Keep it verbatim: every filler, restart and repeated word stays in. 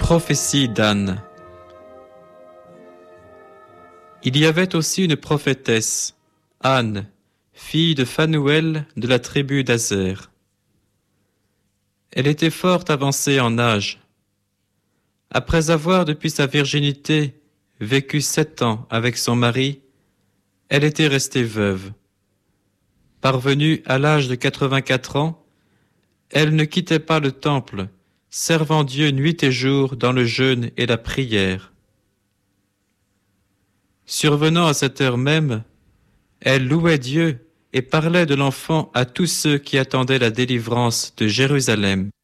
Prophétie d'Anne. Il y avait aussi une prophétesse, Anne, fille de Phanuel de la tribu d'Aser. Elle était fort avancée en âge. Après avoir depuis sa virginité vécu sept ans avec son mari, elle était restée veuve. Parvenue à l'âge de quatre-vingt-quatre ans, elle ne quittait pas le temple, servant Dieu nuit et jour dans le jeûne et la prière. Survenant à cette heure même, elle louait Dieu et parlait de l'enfant à tous ceux qui attendaient la délivrance de Jérusalem.